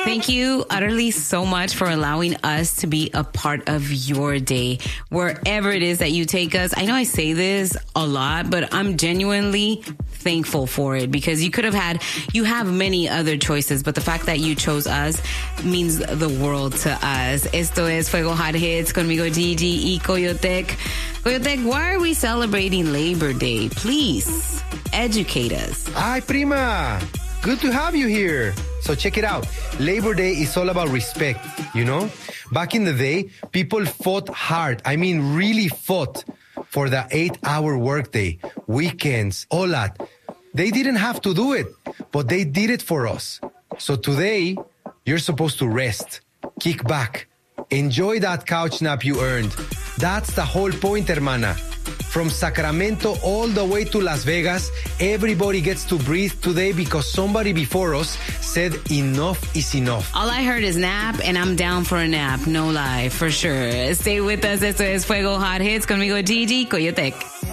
Thank you utterly so much for allowing us to be a part of your day, wherever it is that you take us. I know I say this a lot, but I'm genuinely thankful for it because you have many other choices, but the fact that you chose us means the world to us. Esto es Fuego Hot Hits conmigo Gigi y Coyotec. Coyotec, why are we celebrating Labor Day? Please educate us. Ay, prima. Good to have you here. So check it out. Labor Day is all about respect, you know? Back in the day, people fought hard. I mean, really fought for the 8-hour workday, weekends, all that. They didn't have to do it, but they did it for us. So today, you're supposed to rest, kick back, enjoy that couch nap you earned. That's the whole point, hermana. From Sacramento all the way to Las Vegas, everybody gets to breathe today because somebody before us said enough is enough. All I heard is nap, and I'm down for a nap. No lie, for sure. Stay with us. Esto es Fuego Hot Hits conmigo, Gigi Coyotec.